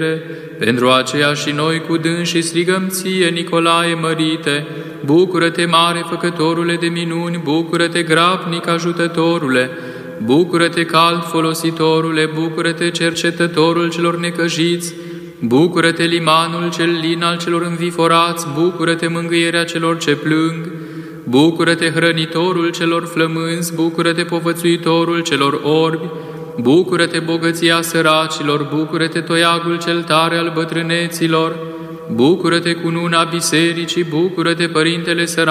Pentru aceea și noi cu dânsi strigăm ție, Nicolae mărite, bucură-te, mare făcătorule de minuni, bucură-te, grabnic ajutătorule, bucură-te, cald folositorule, bucură-te, cercetătorul celor necăjiți, bucură-te, limanul cel lin al celor înviforați, bucură-te, mângâierea celor ce plâng, bucură-te, hrănitorul celor flămânzi, bucură-te, povățuitorul celor orbi, bucură-te, bogăția săracilor, bucură-te, toiagul cel tare al bătrâneților, bucură-te, cununa bisericii, bucură-te, părintele sărac,